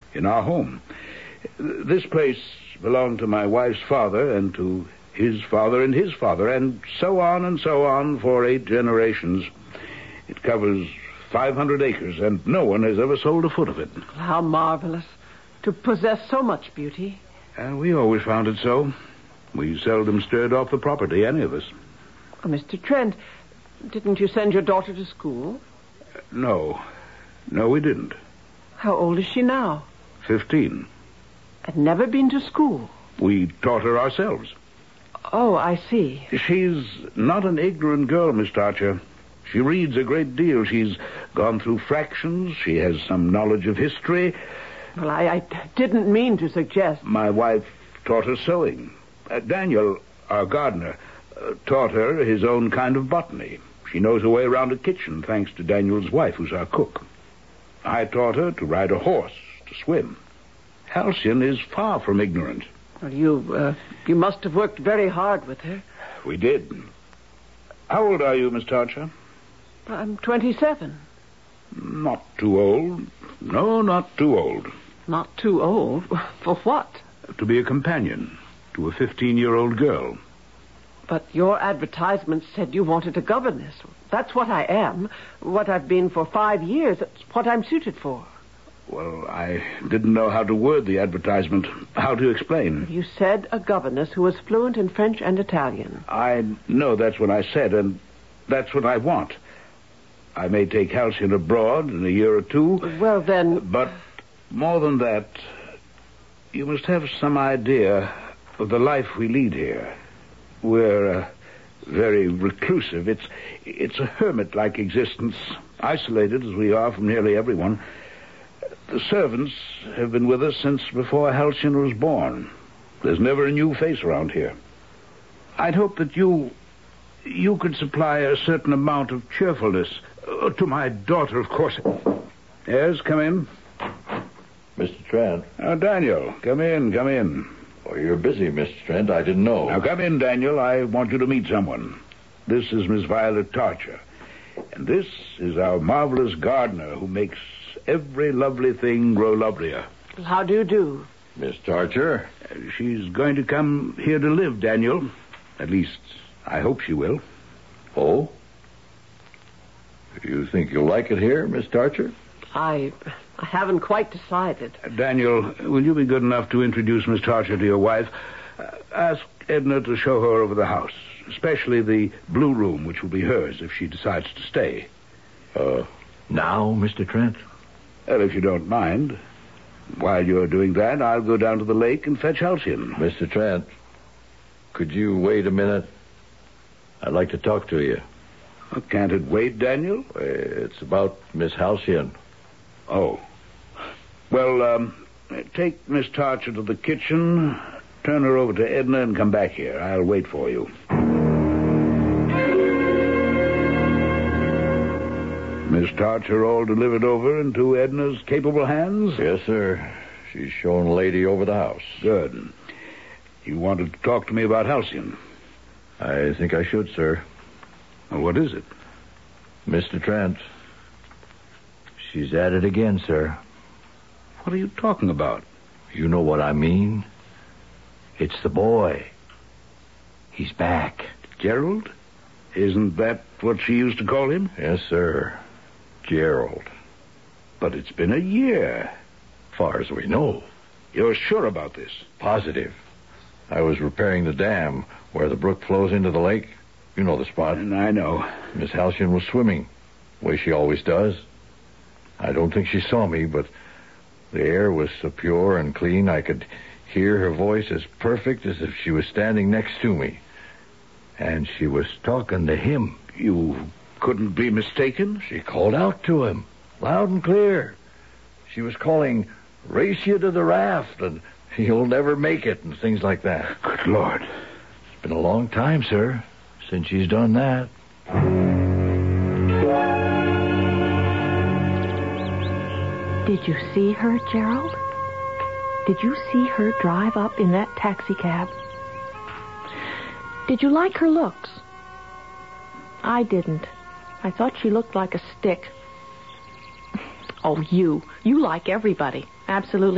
in our home. This place belonged to my wife's father and to his father and his father, and so on for 8 generations. It covers 500 acres, and no one has ever sold a foot of it. How marvelous to possess so much beauty. We always found it so. We seldom stirred off the property, any of us. Oh, Mr. Trent, didn't you send your daughter to school? No, we didn't. How old is she now? 15. Had never been to school. We taught her ourselves. Oh, I see. She's not an ignorant girl, Miss Archer. She reads a great deal. She's gone through fractions. She has some knowledge of history. Well, I didn't mean to suggest... My wife taught her sewing. Daniel, our gardener, taught her his own kind of botany. She knows her way around a kitchen, thanks to Daniel's wife, who's our cook. I taught her to ride a horse, to swim. Halcyon is far from ignorant. Well, you must have worked very hard with her. We did. How old are you, Miss Archer? I'm 27. Not too old. No, not too old. Not too old? For what? To be a companion to a 15-year-old girl. But your advertisement said you wanted a governess. That's what I am. What I've been for 5 years. That's what I'm suited for. Well, I didn't know how to word the advertisement. How to explain? You said a governess who was fluent in French and Italian. I know that's what I said, and that's what I want. I may take Halcyon abroad in a year or 2. Well, then... But more than that, you must have some idea of the life we lead here. We're very reclusive. It's a hermit-like existence, isolated as we are from nearly everyone. The servants have been with us since before Halcyon was born. There's never a new face around here. I'd hope that you could supply a certain amount of cheerfulness to my daughter, of course. Yes, come in. Mr. Trent. Oh, Daniel, come in. Oh, you're busy, Mr. Trent. I didn't know. Now, come in, Daniel. I want you to meet someone. This is Miss Violet Tarcher. And this is our marvelous gardener who makes every lovely thing grow lovelier. How do you do? Miss Tarcher? She's going to come here to live, Daniel. At least, I hope she will. Oh? You think you'll like it here, Miss Tarcher? I haven't quite decided. Daniel, will you be good enough to introduce Miss Tarcher to your wife? Ask Edna to show her over the house, especially the blue room, which will be hers if she decides to stay. Now, Mr. Trent? Well, if you don't mind. While you're doing that, I'll go down to the lake and fetch Halcyon. Mr. Trent, could you wait a minute? I'd like to talk to you. Oh, can't it wait, Daniel? It's about Miss Halcyon. Oh. Well, take Miss Tarcher to the kitchen, turn her over to Edna, and come back here. I'll wait for you. Miss Tarcher all delivered over into Edna's capable hands? Yes, sir. She's shown a lady over the house. Good. You wanted to talk to me about Halcyon? I think I should, sir. Well, what is it? Mr. Trent, she's at it again, sir. What are you talking about? You know what I mean. It's the boy. He's back. Gerald? Isn't that what she used to call him? Yes, sir. Gerald. But it's been a year. Far as we know. You're sure about this? Positive. I was repairing the dam where the brook flows into the lake. You know the spot. And I know. Miss Halcyon was swimming, the way she always does. I don't think she saw me, but the air was so pure and clean I could hear her voice as perfect as if she was standing next to me. And she was talking to him. You couldn't be mistaken? She called out to him, loud and clear. She was calling, "Race you to the raft," and "You'll never make it," and things like that. Good Lord. It's been a long time, sir, since she's done that. Did you see her, Gerald? Did you see her drive up in that taxicab? Did you like her looks? I didn't. I thought she looked like a stick. Oh, you like everybody. Absolutely.